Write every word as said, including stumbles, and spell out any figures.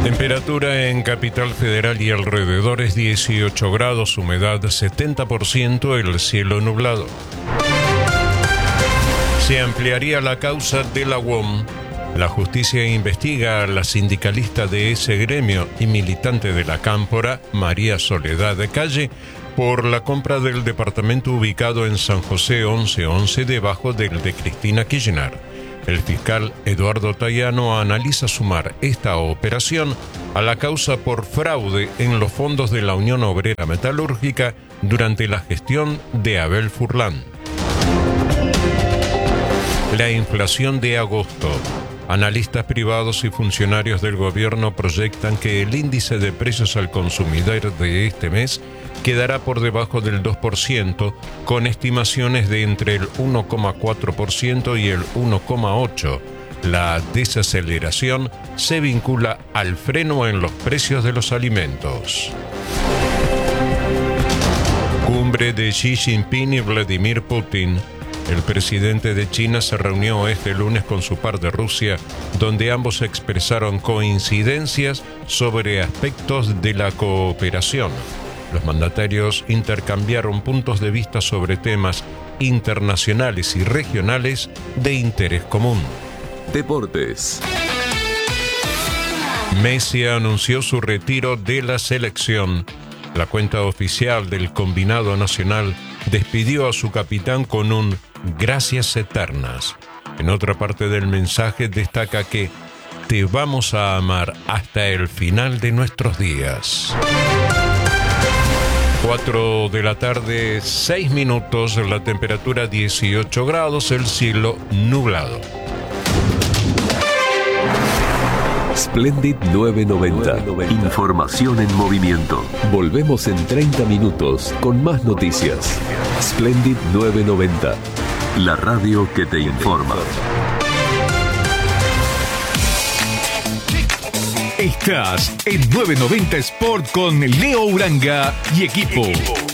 Temperatura en Capital Federal y alrededores dieciocho grados, humedad setenta por ciento, el cielo nublado. Se ampliaría la causa de la U O M. La justicia investiga a la sindicalista de ese gremio y militante de la Cámpora, María Soledad de Calle, por la compra del departamento ubicado en San José once once debajo del de Cristina Kirchner. El fiscal Eduardo Tayano analiza sumar esta operación a la causa por fraude en los fondos de la Unión Obrera Metalúrgica durante la gestión de Abel Furlan. La inflación de agosto. Analistas privados y funcionarios del gobierno proyectan que el índice de precios al consumidor de este mes quedará por debajo del dos por ciento, con estimaciones de entre el uno coma cuatro por ciento y el uno coma ocho por ciento. La desaceleración se vincula al freno en los precios de los alimentos. Cumbre de Xi Jinping y Vladimir Putin. El presidente de China se reunió este lunes con su par de Rusia, donde ambos expresaron coincidencias sobre aspectos de la cooperación. Los mandatarios intercambiaron puntos de vista sobre temas internacionales y regionales de interés común. Deportes. Messi anunció su retiro de la selección. La cuenta oficial del combinado nacional despidió a su capitán con un "gracias eternas". En otra parte del mensaje destaca que "te vamos a amar hasta el final de nuestros días". cuatro de la tarde, seis minutos, la temperatura dieciocho grados, el cielo nublado. Splendid novecientos noventa. Información en movimiento. Volvemos en treinta minutos con más noticias. Splendid novecientos noventa. La radio que te informa. Estás en novecientos noventa Sport con Leo Uranga y equipo.